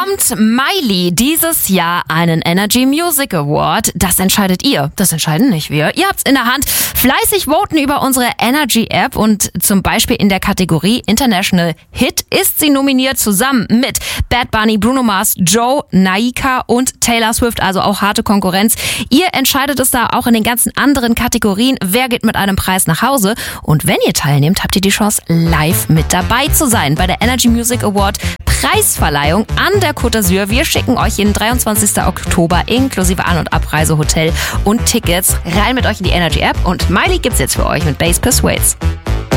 Bekommt Miley dieses Jahr einen Energy Music Award? Das entscheidet ihr. Das entscheiden nicht wir. Ihr habt's in der Hand. Fleißig voten über unsere Energy App und zum Beispiel in der Kategorie International Hit ist sie nominiert zusammen mit Bad Bunny, Bruno Mars, Joe, Naika und Taylor Swift, also auch harte Konkurrenz. Ihr entscheidet es da auch in den ganzen anderen Kategorien, wer geht mit einem Preis nach Hause. Und wenn ihr teilnehmt, habt ihr die Chance, live mit dabei zu sein bei der Energy Music Award Preisverleihung an der Côte d'Azur. Wir schicken euch jeden 23. Oktober inklusive An- und Abreise, Hotel und Tickets rein mit euch in die Energy App. Und Miley gibt's jetzt für euch mit Bass Persuades.